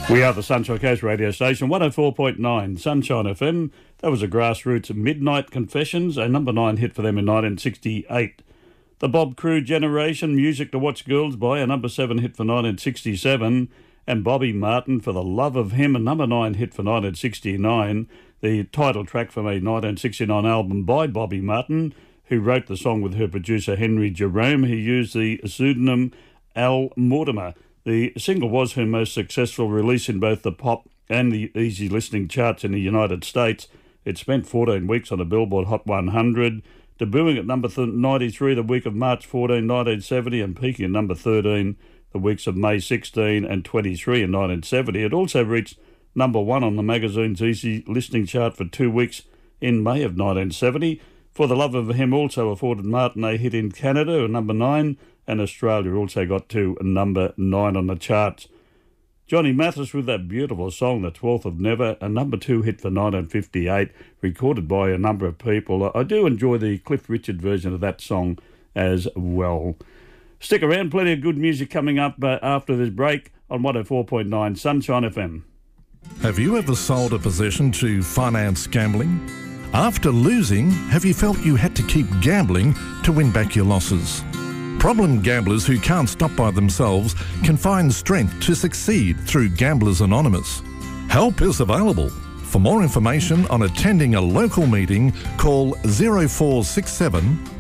We are the Sunshine Coast radio station, 104.9 Sunshine FM. That was a Grassroots Midnight Confessions, a number 9 hit for them in 1968. The Bob Crew Generation, Music to Watch Girls By, a number 7 hit for 1967. And Bobby Martin, For the Love of Him, a number 9 hit for 1969. The title track from a 1969 album by Bobby Martin, who wrote the song with her producer Henry Jerome. He used the pseudonym Al Mortimer. The single was her most successful release in both the pop and the easy listening charts in the United States. It spent 14 weeks on the Billboard Hot 100, debuting at number 93 the week of March 14, 1970, and peaking at number 13 the weeks of May 16 and 23 in 1970. It also reached number 1 on the magazine's easy listening chart for 2 weeks in May of 1970. For the Love of Him also afforded Martin a hit in Canada, a number 9, and Australia also got to number 9 on the charts. Johnny Mathis with that beautiful song, The 12th of Never, a number 2 hit for 1958, recorded by a number of people. I do enjoy the Cliff Richard version of that song as well. Stick around, plenty of good music coming up after this break on 104.9 Sunshine FM. Have you ever sold a possession to finance gambling? After losing, have you felt you had to keep gambling to win back your losses? Problem gamblers who can't stop by themselves can find strength to succeed through Gamblers Anonymous. Help is available. For more information on attending a local meeting, call 0467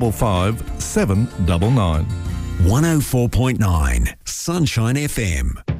655 799. 104.9 Sunshine FM.